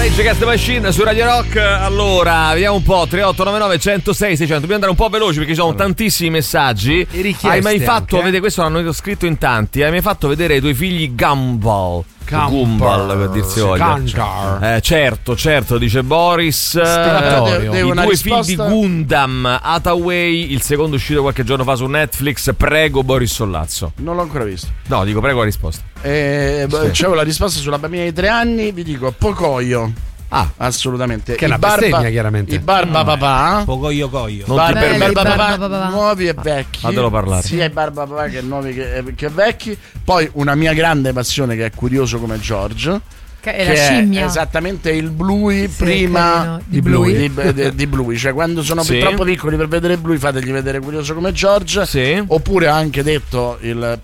Rage Against the Machine su Radio Rock. Allora, vediamo un po'. 3899 106 600. Dobbiamo andare un po' veloci perché ci sono tantissimi messaggi. Hai mai fatto, vede, questo l'hanno scritto in tanti. Hai mai fatto vedere ai tuoi figli Gumball? Gumball, per dirsi voglia. Certo, dice Boris. I due figli di Gundam Hathaway, il secondo uscito qualche giorno fa su Netflix. Prego Boris Sollazzo. Non l'ho ancora visto. No, dico prego la risposta. C'avevo la risposta sulla bambina di 3 anni. Vi dico Pocoyo. Assolutamente. Che è una bestemmia, chiaramente. I Barba Papà. Pocoyo. Barba Papà nuovi e vecchi. Fatelo parlare. Sia i Barba Papà che nuovi che vecchi. Poi una mia grande passione che è Curioso come George. Che è la scimmia. È esattamente il Bluey prima di Bluey. Di Bluey. Cioè quando sono troppo piccoli per vedere Bluey, fategli vedere Curioso come George. Oppure ha anche detto il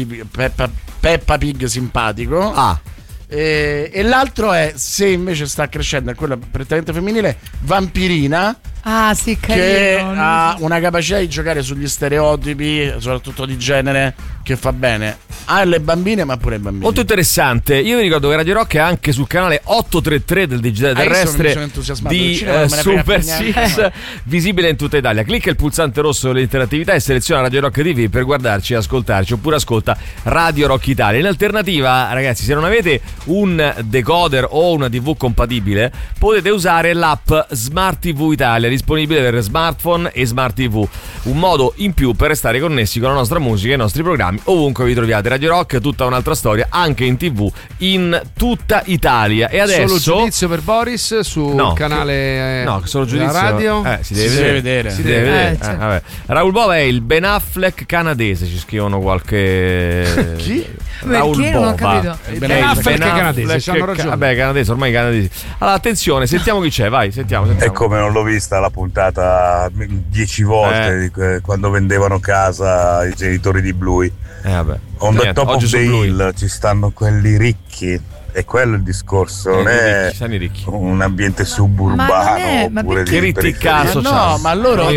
Peppa Pig simpatico. E l'altro è, se invece sta crescendo, è quello prettamente femminile, Vampirina. Sì, che ha una capacità di giocare sugli stereotipi, soprattutto di genere, che fa bene alle bambine ma pure ai bambini. Molto interessante. Io vi ricordo che Radio Rock è anche sul canale 833 del digitale terrestre di Super 6, visibile in tutta Italia. Clicca il pulsante rosso dell'interattività e seleziona Radio Rock TV per guardarci e ascoltarci, oppure ascolta Radio Rock Italia. In alternativa, ragazzi, se non avete un decoder o una TV compatibile, potete usare l'app Smart TV Italia, disponibile per smartphone e smart TV. Un modo in più per restare connessi con la nostra musica e i nostri programmi ovunque vi troviate. Radio Rock, tutta un'altra storia, anche in TV in tutta Italia. E adesso solo giudizio per Boris sul canale solo giudizio radio. Si deve vedere. Vabbè. Raul Bova è il Ben Affleck canadese, ci scrivono qualche chi? Raul Perché? Bova. Non ho capito. Ben Affleck è canadese, hanno ragione. Vabbè, canadese, ormai canadesi. Allora, attenzione, sentiamo chi c'è, vai, sentiamo. E come non l'ho vista la puntata 10 volte quando vendevano casa i genitori di Bluey. Vabbè. On the top of the hill ci stanno quelli ricchi, e quello è il discorso, non è un ambiente suburbano oppure che ricchi caso ma loro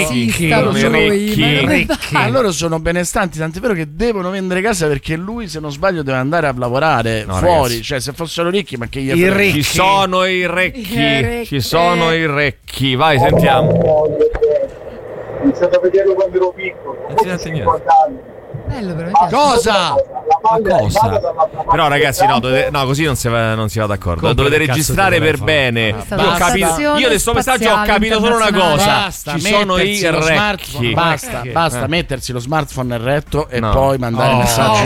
ricchi. sono benestanti, tant'è vero che devono vendere casa perché lui, se non sbaglio, deve andare a lavorare fuori, ragazzi. Cioè, se fossero ricchi, ma che gli ci sono i ricchi, vai, sentiamo. Ho iniziato a vederlo quando ero piccolo, 50 anni. Bello, però. Cosa? Però ragazzi, no, così non si va d'accordo. Dovete registrare per bene. Io del suo messaggio ho capito solo una cosa: ci sono i recchi. Basta mettersi lo smartphone eretto e poi mandare messaggi.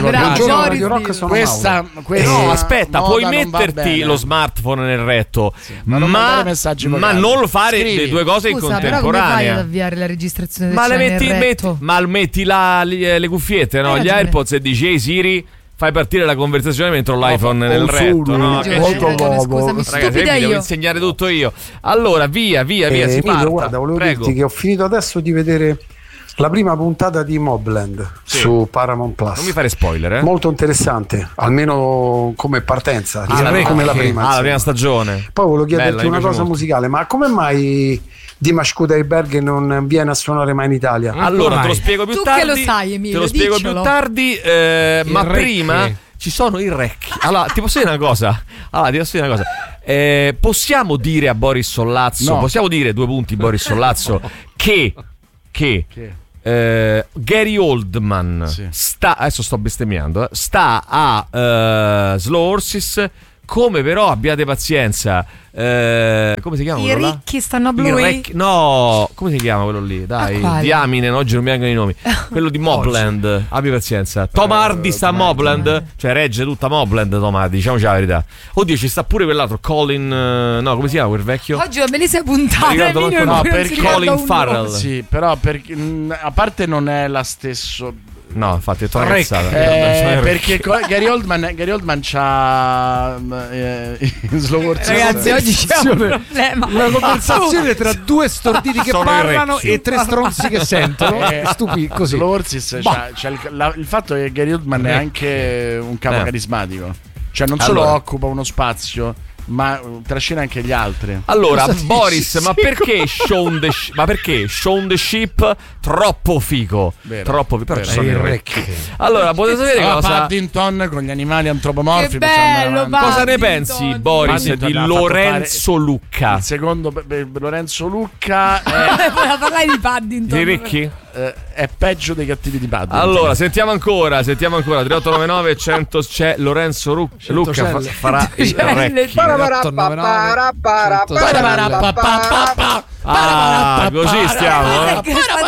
No, aspetta, puoi metterti lo smettone nel retto, ma non fare le due cose in contemporanea. Però come fai ad avviare la registrazione del metti le cuffiette, no? Gli AirPods, e dici: ehi Siri, fai partire la conversazione mentre ho l'iPhone nel retto, no? Scusami, stupida io. Devo insegnare tutto io. Allora, via, si parta. Guarda, volevo dirti che ho finito adesso di vedere la prima puntata di Mobland su Paramount Plus. Non mi fare spoiler, Molto interessante, almeno come partenza, come la prima. La prima stagione. Poi volevo chiederti una cosa musicale, ma come mai Dimash Kudaibergen non viene a suonare mai in Italia? Allora, te lo spiego più tardi. Tu che lo sai, Emilio, te lo spiego più tardi, ma prima ci sono i recchi. Allora, ti posso dire una cosa? Possiamo dire a Boris Sollazzo, possiamo dire Boris Sollazzo che Gary Oldman adesso sto bestemmiando, sta a Slow Horses. Come però abbiate pazienza, come si chiama? I ricchi stanno a Bluey? No, come si chiama quello lì? Dai, diamine, oggi non mi vengono i nomi. Quello di Mobland, abbi pazienza. Tom Hardy sta a Mobland, cioè regge tutta Mobland Tom Hardy, diciamoci la verità. Oddio, ci sta pure quell'altro Colin, no, come si chiama quel vecchio? Oggi va benissimo puntata, per Colin Farrell. Sì, però a parte non è la stessa. No, infatti è traversata. Perché Gary Oldman c'ha Slow Horses. Ragazzi, oggi c'è un problema. Una conversazione tra due storditi che parlano e tre stronzi che sentono. Stupidi così. Slow Horses c'ha il fatto che Gary Oldman è anche un capo carismatico. Cioè non solo occupa uno spazio ma trascina anche gli altri. Allora, Boris, ma perché Shaun the Sheep troppo figo? Vero, troppo figo, però ci sono i Recchi. Allora, Allora, potete sapere cosa Paddington con gli animali antropomorfi. Che bello, cosa ne pensi, Boris, Paddington di ha Lorenzo Lucca? Il secondo Lorenzo Lucca Voleva parlare di Paddington. Di Ricchi? è peggio dei cattivi di Paddington. Allora, sentiamo ancora 3899 100. C'è Lorenzo Lucca farà il Recchi. Così stiamo.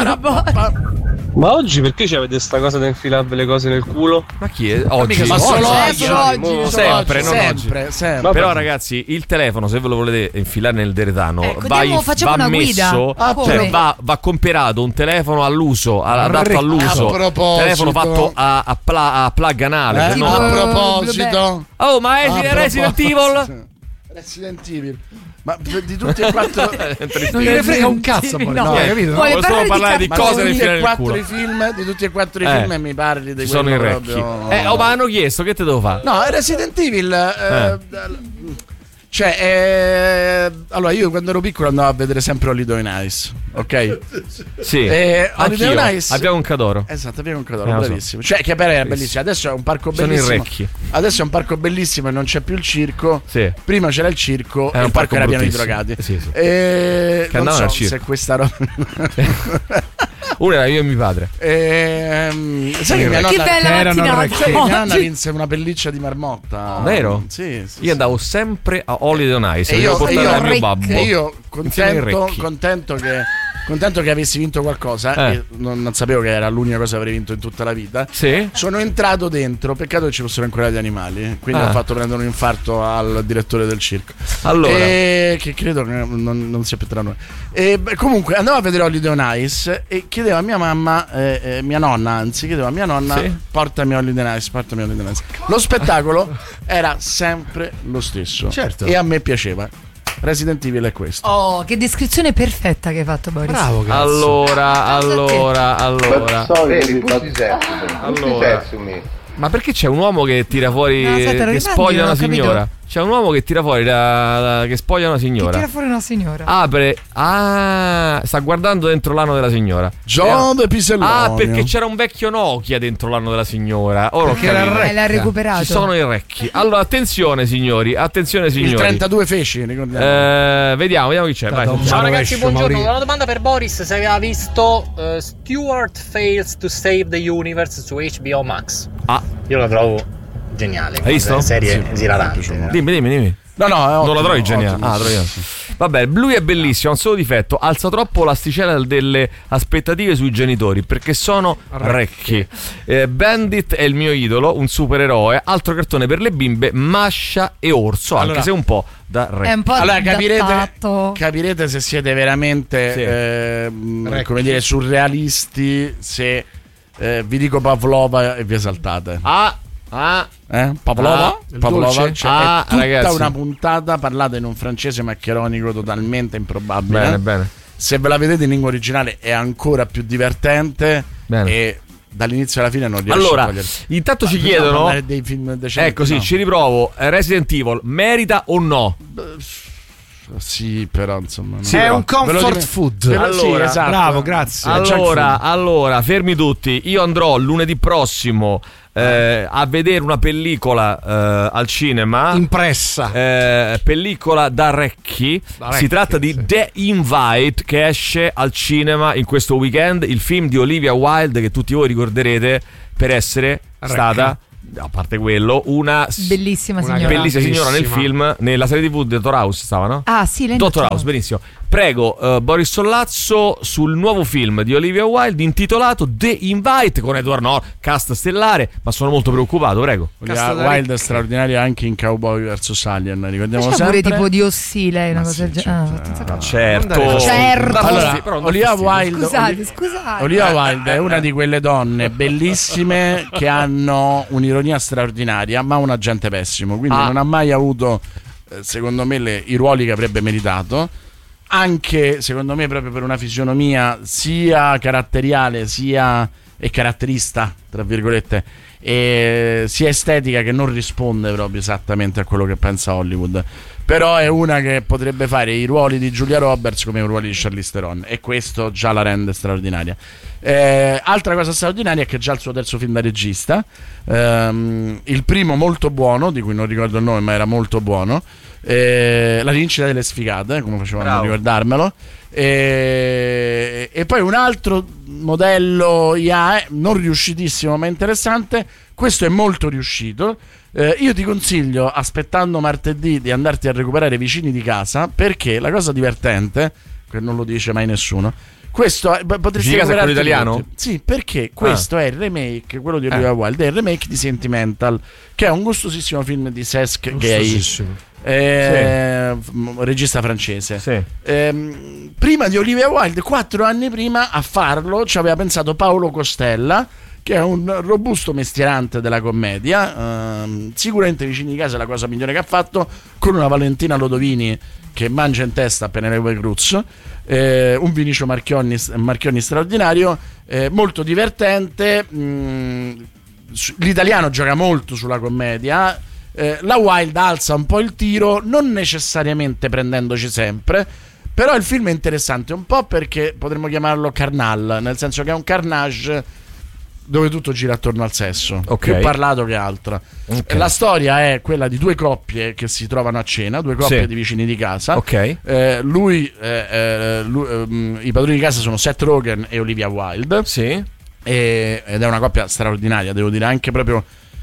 Ma oggi perché c'avete sta cosa da infilarvi le cose nel culo? Ma chi è? Oggi. Ma solo oggi. Sempre, non sempre, oggi. sempre. Però ragazzi, il telefono, se ve lo volete infilare nel deretano, facciamo una messo, guida. cioè va comperato un telefono all'uso, adatto all'uso. A proposito. Telefono fatto a plug anale. A proposito. Oh, ma è Resident Evil? Resident Evil. Ma di tutti e quattro non gliene frega un cazzo, capito? Possiamo parlare di cose nel film, di tutti e quattro i film, e mi parli di sono i Recchi. Ma hanno chiesto, che te devo fare? No, Resident Evil allora io quando ero piccolo andavo a vedere sempre Holiday on Ice, ok? Sì, Holiday on Ice abbiamo un Cadoro. Esatto, abbiamo un Cadoro, bravissimo. Cioè, che era bellissimo. Adesso è un parco bellissimo. Sono i Recchi. Adesso è un parco bellissimo e non c'è più il circo. Sì. Prima c'era il circo e un il parco era pieno di bruttissimo. drogati. Sì. Che andavano non al so circo. se questa roba Uno era io e mio padre. sai che mia nonna vinse una pelliccia di marmotta. Vero? Sì. Io andavo sempre a Holiday on Ice. E io mio babbo. E io contento che avessi vinto qualcosa, e non sapevo che era l'unica cosa che avrei vinto in tutta la vita. Sì. Sono entrato dentro, peccato che ci fossero ancora gli animali, quindi ho fatto prendere un infarto al direttore del circo. Allora, che credo che non sia più tra noi. Comunque andavo a vedere Holiday on Ice e chiedevo a mia mamma, mia nonna, anzi, chiedevo a mia nonna, portami Holiday on Ice. Lo spettacolo era sempre lo stesso. Certo. E a me piaceva. Resident Evil è questo. Oh, che descrizione perfetta che hai fatto, Boris. Bravo, grazie. Allora. Ma perché c'è un uomo che tira fuori che spoglia una signora? C'è un uomo che tira fuori che spoglia una signora. Che tira fuori una signora. Apre. Sta guardando dentro l'ano della signora. John de Pisellonio. Perché c'era un vecchio Nokia dentro l'ano della signora. L'ha recuperato. Ci sono i Recchi. Allora, attenzione signori. Il 32 feci, ricordiamo. Vediamo chi c'è. Vai. Ciao ragazzi, buongiorno. Una domanda per Boris: se aveva visto Stewart Fails to Save the Universe su HBO Max. Io la trovo geniale. Hai visto? Una serie esilarante. Dimmi. No, non la trovi geniale. Vabbè, lui è bellissimo, ha un solo difetto: alza troppo l'asticella delle aspettative sui genitori, perché sono Recchi. Bandit è il mio idolo, un supereroe, altro cartone per le bimbe, Masha e Orso, anche se un po' da Recchi. È un po' allora capirete se siete veramente come dire, surrealisti se vi dico Pavlova e vi esaltate. Pavlova? Pavlova, cioè, è tutta ragazzi, una puntata parlata in un francese maccheronico totalmente improbabile. Bene. Se ve la vedete in lingua originale è ancora più divertente. Bene. E dall'inizio alla fine non riesce a togliere. Intanto ci chiedono dei film decenti. Ecco, sì, ci riprovo. Resident Evil merita o no? Sì, però insomma è un comfort food. Allora, esatto. Bravo, grazie. Allora, fermi tutti. Io andrò lunedì prossimo a vedere una pellicola al cinema impressa, pellicola da Recchi. Si tratta di The Invite, che esce al cinema in questo weekend, il film di Olivia Wilde che tutti voi ricorderete per essere stata, a parte quello, una bellissima signora nel film, nella serie TV Dottor House stava, no? Sì, lei Dottor House, benissimo. Prego, Boris Sollazzo sul nuovo film di Olivia Wilde intitolato The Invite, con Edward Norton, cast stellare, ma sono molto preoccupato, prego. Olivia Wilde è straordinaria anche in Cowboy vs Alien, ricordiamo sempre. Pure tipo di Ossi, lei, una cosa del genere. Certo. Allora, Olivia Wilde, scusate. Olivia Wilde è una di quelle donne bellissime che hanno un'ironia straordinaria, ma un agente pessimo, quindi non ha mai avuto, secondo me, i ruoli che avrebbe meritato. Anche secondo me proprio per una fisionomia sia caratteriale sia e caratterista tra virgolette, sia estetica che non risponde proprio esattamente a quello che pensa Hollywood. Però è una che potrebbe fare i ruoli di Julia Roberts come i ruoli di Charlize Theron, e questo già la rende straordinaria. Altra cosa straordinaria è che già il suo terzo film da regista, il primo molto buono, di cui non ricordo il nome ma era molto buono, La rivincita delle sfigate, come facevano a ricordarmelo, e poi un altro modello IA non riuscitissimo ma interessante. Questo è molto riuscito. Io ti consiglio, aspettando martedì, di andarti a recuperare Vicini di casa, perché la cosa divertente, che non lo dice mai nessuno, questo potresti recuperare quello italiano? Sì, perché questo è il remake, quello di Olivia Wilde, è il remake di Sentimental, che è un gustosissimo film di Cesc Gay, regista francese. Prima di Olivia Wilde, 4 anni prima, a farlo ci aveva pensato Paolo Costella, che è un robusto mestierante della commedia. Sicuramente Vicini di casa è la cosa migliore che ha fatto, con una Valentina Lodovini che mangia in testa a Penelope Cruz, un Vinicio Marchionni straordinario, molto divertente. L'italiano gioca molto sulla commedia. La Wilde alza un po' il tiro, non necessariamente prendendoci sempre, però il film è interessante un po' perché potremmo chiamarlo carnal, nel senso che è un carnage dove tutto gira attorno al sesso, più parlato che altro. La storia è quella di due coppie che si trovano a cena, due coppie di vicini di casa. I padroni di casa sono Seth Rogen e Olivia Wilde, ed è una coppia straordinaria, devo dire, anche proprio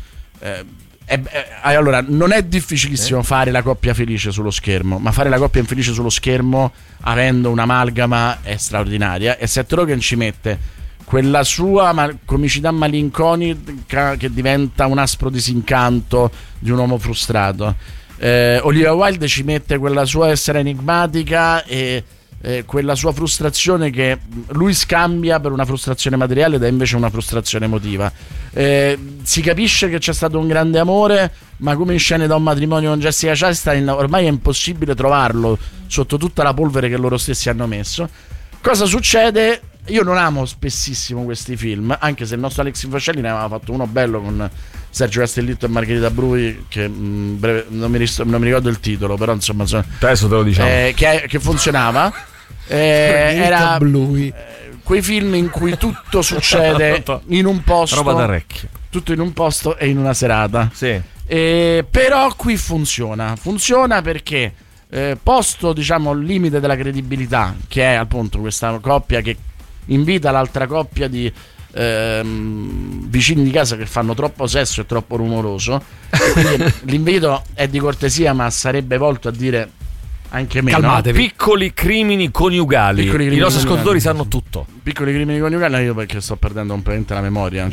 allora, non è difficilissimo fare la coppia felice sullo schermo, ma fare la coppia infelice sullo schermo avendo un'amalgama è straordinaria, e Seth Rogen ci mette quella sua comicità malinconica che diventa un aspro disincanto di un uomo frustrato. Olivia Wilde ci mette quella sua essere enigmatica e quella sua frustrazione che lui scambia per una frustrazione materiale ed è invece una frustrazione emotiva. Si capisce che c'è stato un grande amore, ma come in Scene da un matrimonio con Jessica Chastain ormai è impossibile trovarlo sotto tutta la polvere che loro stessi hanno messo. Cosa succede? Io non amo spessissimo questi film, anche se il nostro Alex Infoscelli ne aveva fatto uno bello con Sergio Castellitto e Margherita Brui, che non mi ricordo il titolo, però insomma adesso te lo diciamo, che funzionava. Era quei film in cui tutto succede in un posto, roba d'orecchio, tutto in un posto e in una serata. Però qui funziona perché posto, diciamo, il limite della credibilità, che è appunto questa coppia che invita l'altra coppia di vicini di casa che fanno troppo sesso e troppo rumoroso, quindi l'invito è di cortesia, ma sarebbe volto a dire anche meno. Calmatevi. Piccoli crimini coniugali. I nostri ascoltatori sanno tutto. Piccoli crimini coniugali, io perché sto perdendo completamente la memoria.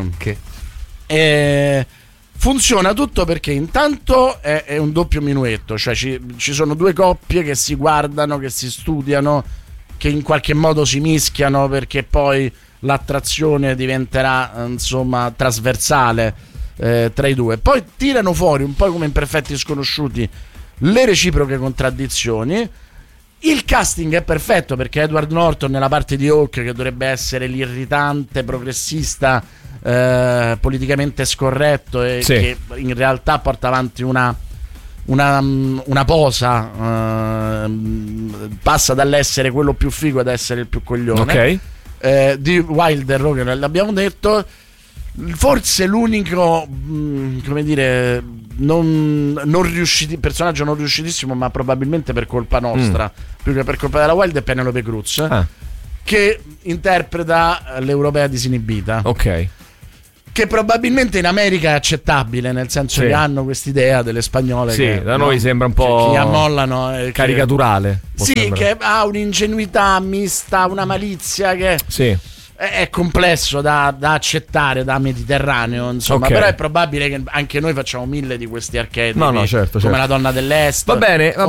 Funziona tutto perché intanto è un doppio minuetto, cioè ci sono due coppie che si guardano, che si studiano, che in qualche modo si mischiano, perché poi l'attrazione diventerà insomma trasversale tra i due. Poi tirano fuori un po' come in Perfetti Sconosciuti le reciproche contraddizioni. Il casting è perfetto perché Edward Norton nella parte di Hawk, che dovrebbe essere l'irritante progressista politicamente scorretto e che in realtà porta avanti una posa, passa dall'essere quello più figo ad essere il più coglione. Di Wilde e Rogen l'abbiamo detto. Forse l'unico come dire non riusciti, personaggio non riuscitissimo, ma probabilmente per colpa nostra più che per colpa della Wilde, è Penelope Cruz, che interpreta l'europea disinibita, che probabilmente in America è accettabile, nel senso che hanno quest'idea delle spagnole che da noi sembra un po' che ammollano, caricaturale, che ha un'ingenuità mista, una malizia che è complesso da accettare, da mediterraneo, insomma. Però è probabile che anche noi facciamo 1000 di questi archetipi, certo. come la donna dell'est. Va bene.